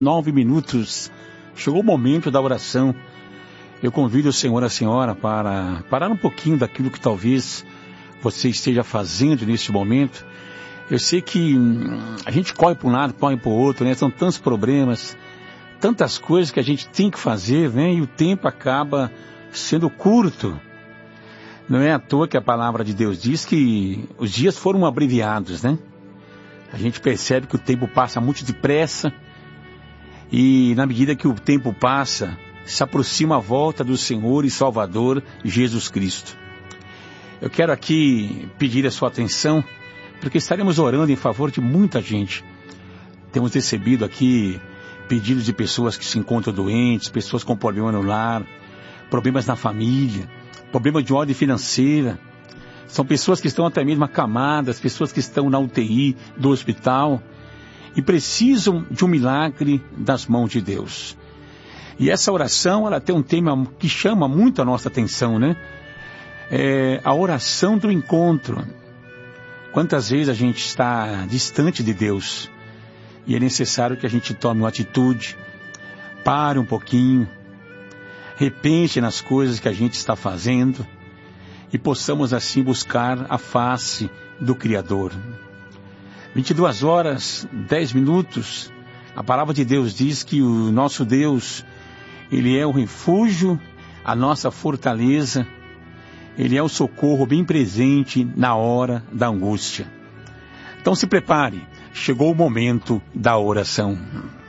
9 minutos. Chegou o momento da oração. Eu convido o Senhor e a Senhora para parar um pouquinho daquilo que talvez você esteja fazendo neste momento. Eu sei que a gente corre para um lado, corre para o outro, né? São tantos problemas, tantas coisas que a gente tem que fazer, né? E o tempo acaba sendo curto. Não é à toa que a palavra de Deus diz que os dias foram abreviados, né? A gente percebe que o tempo passa muito depressa. E na medida que o tempo passa, se aproxima a volta do Senhor e Salvador Jesus Cristo. Eu quero aqui pedir a sua atenção, porque estaremos orando em favor de muita gente. Temos recebido aqui pedidos de pessoas que se encontram doentes, pessoas com problema no lar, problemas na família, problemas de ordem financeira. São pessoas que estão até mesmo acamadas, pessoas que estão na UTI do hospital e precisam de um milagre das mãos de Deus. E essa oração, ela tem um tema que chama muito a nossa atenção, né? É a oração do encontro. Quantas vezes a gente está distante de Deus e é necessário que a gente tome uma atitude, pare um pouquinho, repense nas coisas que a gente está fazendo e possamos assim buscar a face do Criador. 22h10, a palavra de Deus diz que o nosso Deus, Ele é o refúgio, a nossa fortaleza, Ele é o socorro bem presente na hora da angústia. Então se prepare, chegou o momento da oração.